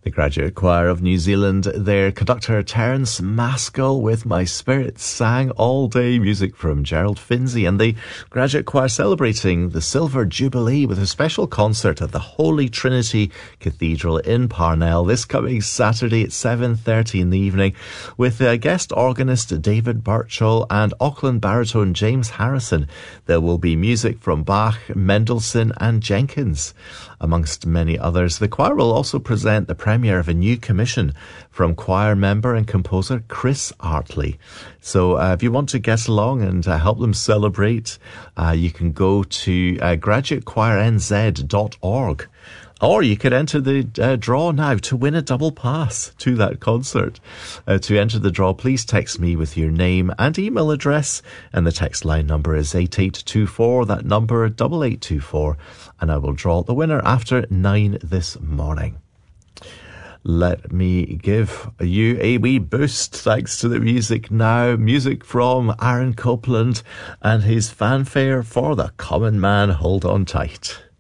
The Graduate Choir of New Zealand, their conductor Terence Maskell with My Spirit sang all day, music from Gerald Finzi, and the Graduate Choir celebrating the Silver Jubilee with a special concert at the Holy Trinity Cathedral in Parnell this coming Saturday at 7:30 in the evening with guest organist David Birchall and Auckland baritone James Harrison. There will be music from Bach, Mendelssohn and Jenkins, amongst many others. The choir will also present the premiere of a new commission from choir member and composer Chris Artley. So if you want to get along and help them celebrate, you can go to graduatechoirnz.org. Or you could enter the draw now to win a double pass to that concert. To enter the draw, please text me with your name and email address, and the text line number is 8824, that number 8824, and I will draw the winner after 9 this morning. Let me give you a wee boost thanks to the music now. Music from Aaron Copland and his fanfare for The Common Man. Hold on tight.